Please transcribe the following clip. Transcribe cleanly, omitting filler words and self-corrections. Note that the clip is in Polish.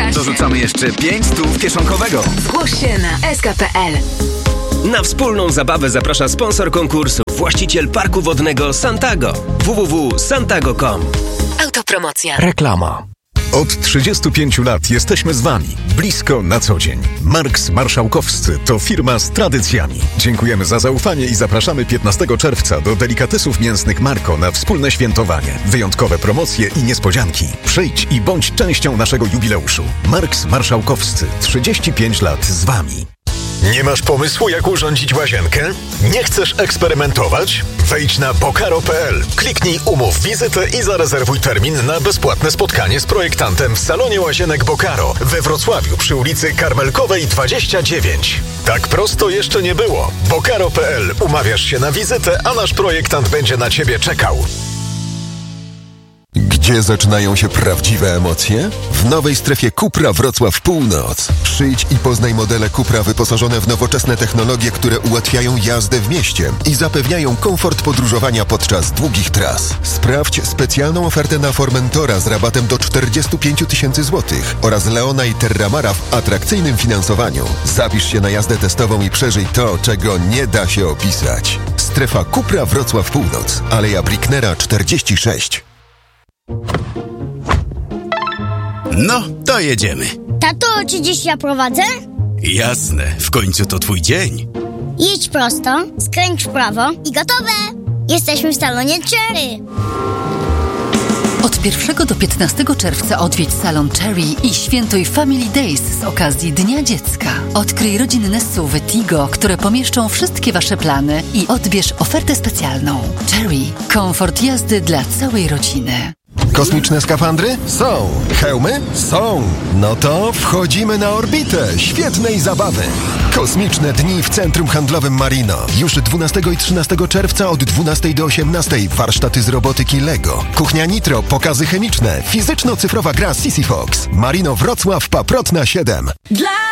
dorzucamy jeszcze 500 kieszonkowego. Zgłoś się na sk.pl. Na wspólną zabawę zaprasza sponsor konkursu, właściciel parku wodnego Santago. www.santago.com. Autopromocja. Reklama. Od 35 lat jesteśmy z Wami, blisko na co dzień. Marks Marszałkowscy to firma z tradycjami. Dziękujemy za zaufanie i zapraszamy 15 czerwca do delikatesów mięsnych Marko na wspólne świętowanie. Wyjątkowe promocje i niespodzianki. Przyjdź i bądź częścią naszego jubileuszu. Marks Marszałkowscy, 35 lat z Wami. Nie masz pomysłu, jak urządzić łazienkę? Nie chcesz eksperymentować? Wejdź na bokaro.pl, kliknij umów wizytę i zarezerwuj termin na bezpłatne spotkanie z projektantem w salonie łazienek Bokaro we Wrocławiu przy ulicy Karmelkowej 29. Tak prosto jeszcze nie było. Bokaro.pl, umawiasz się na wizytę, a nasz projektant będzie na Ciebie czekał. Gdzie zaczynają się prawdziwe emocje? W nowej strefie Cupra Wrocław Północ. Przyjdź i poznaj modele Cupra wyposażone w nowoczesne technologie, które ułatwiają jazdę w mieście i zapewniają komfort podróżowania podczas długich tras. Sprawdź specjalną ofertę na Formentora z rabatem do 45 000 złotych oraz Leona i Terramara w atrakcyjnym finansowaniu. Zapisz się na jazdę testową i przeżyj to, czego nie da się opisać. Strefa Cupra Wrocław Północ. Aleja Bricknera 46. No, to jedziemy. Tato, czy dziś ja prowadzę? Jasne, w końcu to twój dzień. Jedź prosto, skręć w prawo i gotowe! Jesteśmy w salonie Cherry. Od 1 do 15 czerwca odwiedź salon Cherry i świętuj Family Days z okazji Dnia Dziecka. Odkryj rodzinne SUV-y Tigo, które pomieszczą wszystkie Wasze plany i odbierz ofertę specjalną. Cherry. Komfort jazdy dla całej rodziny. Kosmiczne skafandry? Są. Hełmy? Są. No to wchodzimy na orbitę świetnej zabawy. Kosmiczne dni w Centrum Handlowym Marino. Już 12 i 13 czerwca od 12 do 18. Warsztaty z robotyki Lego. Kuchnia Nitro, pokazy chemiczne, fizyczno-cyfrowa gra Sissy Fox. Marino Wrocław, Paprotna 7.